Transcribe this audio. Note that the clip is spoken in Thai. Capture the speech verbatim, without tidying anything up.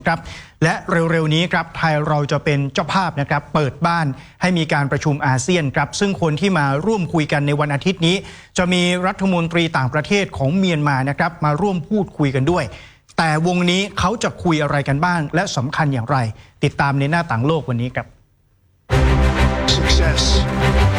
ครับและเร็วๆนี้ครับไทยเราจะเป็นเจ้าภาพนะครับเปิดบ้านให้มีการประชุมอาเซียนครับซึ่งคนที่มาร่วมคุยกันในวันอาทิตย์นี้จะมีรัฐมนตรีต่างประเทศของเมียนมานะครับมาร่วมพูดคุยกันด้วยแต่วงนี้เขาจะคุยอะไรกันบ้างและสำคัญอย่างไรติดตามในหน้าต่างโลกวันนี้ครับ Success